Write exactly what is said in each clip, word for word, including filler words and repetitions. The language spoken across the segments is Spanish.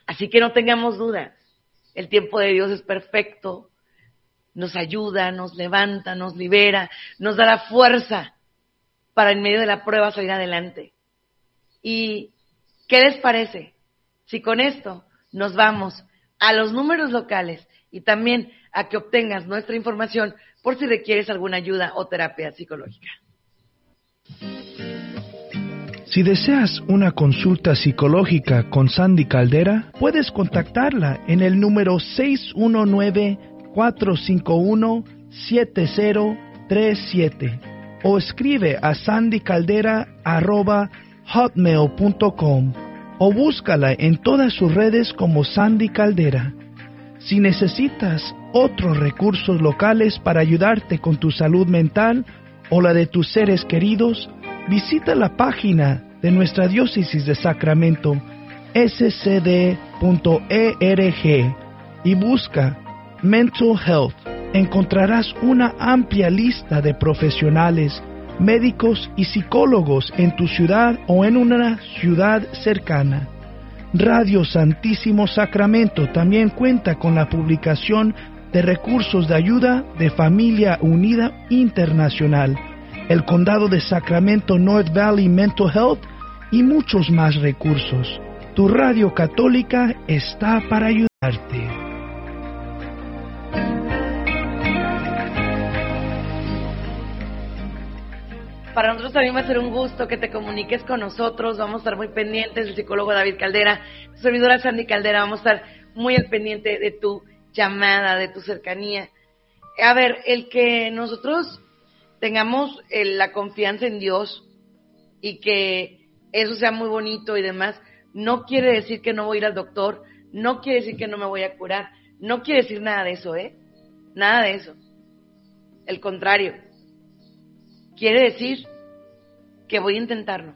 Así que no tengamos dudas. El tiempo de Dios es perfecto. Nos ayuda, nos levanta, nos libera, nos da la fuerza para en medio de la prueba salir adelante. ¿Y qué les parece si con esto nos vamos a los números locales y también a que obtengas nuestra información por si requieres alguna ayuda o terapia psicológica? Si deseas una consulta psicológica con Sandy Caldera, puedes contactarla en el número seis uno nueve, cuatro cinco uno, siete cero tres siete o escribe a sandycaldera arroba hotmail punto com o búscala en todas sus redes como Sandy Caldera. Si necesitas otros recursos locales para ayudarte con tu salud mental o la de tus seres queridos, visita la página de nuestra diócesis de Sacramento, s c d punto org, y busca Mental Health. Encontrarás una amplia lista de profesionales, médicos y psicólogos en tu ciudad o en una ciudad cercana. Radio Santísimo Sacramento también cuenta con la publicación de recursos de ayuda de Familia Unida Internacional, el Condado de Sacramento North Valley Mental Health y muchos más recursos. Tu radio católica está para ayudarte. Para nosotros también va a ser un gusto que te comuniques con nosotros. Vamos a estar muy pendientes, el psicólogo David Caldera, tu servidora Sandy Caldera, vamos a estar muy al pendiente de tu llamada, de tu cercanía. A ver, el que nosotros tengamos eh, la confianza en Dios y que eso sea muy bonito y demás, no quiere decir que no voy a ir al doctor, no quiere decir que no me voy a curar, no quiere decir nada de eso, ¿eh? Nada de eso. El contrario. Quiere decir que voy a intentarlo,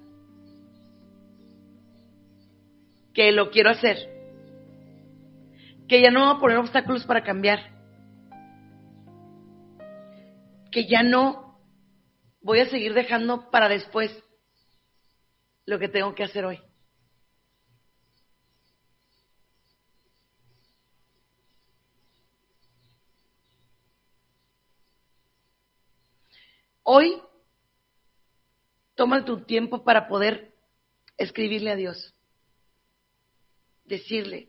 que lo quiero hacer, que ya no voy a poner obstáculos para cambiar, que ya no voy a seguir dejando para después lo que tengo que hacer hoy. Hoy, toma tu tiempo para poder escribirle a Dios, decirle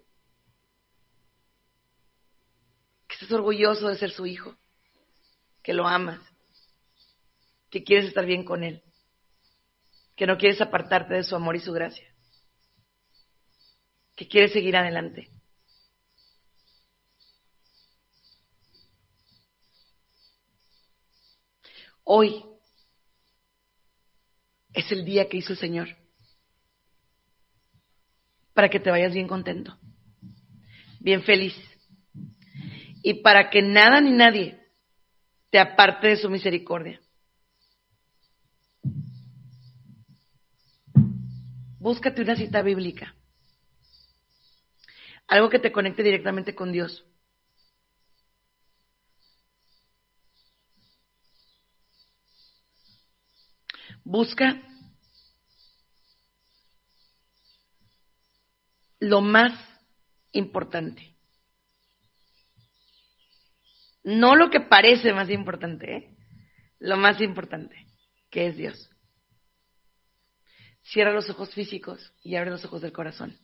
que estás orgulloso de ser su hijo, que lo amas, que quieres estar bien con Él, que no quieres apartarte de su amor y su gracia, que quieres seguir adelante. Hoy es el día que hizo el Señor para que te vayas bien contento, bien feliz, y para que nada ni nadie te aparte de su misericordia. Búscate una cita bíblica, algo que te conecte directamente con Dios. Busca lo más importante. No lo que parece más importante, ¿eh? Lo más importante, que es Dios. Cierra los ojos físicos y abre los ojos del corazón.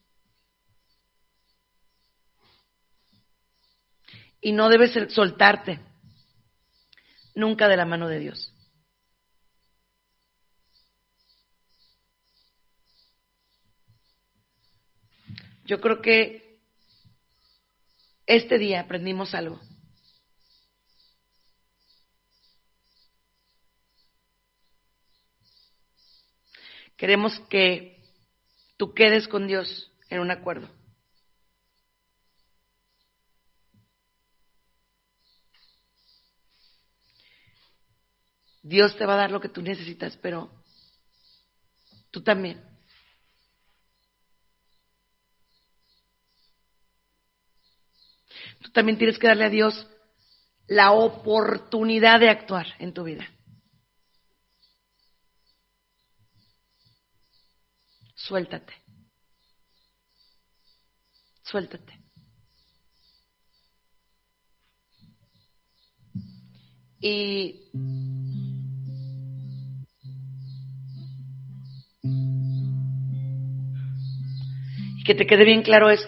Y no debes soltarte nunca de la mano de Dios. Yo creo que este día aprendimos algo. Queremos que tú quedes con Dios en un acuerdo. Dios te va a dar lo que tú necesitas, pero tú también. Tú también tienes que darle a Dios la oportunidad de actuar en tu vida. Suéltate. Suéltate. Y que te quede bien claro esto.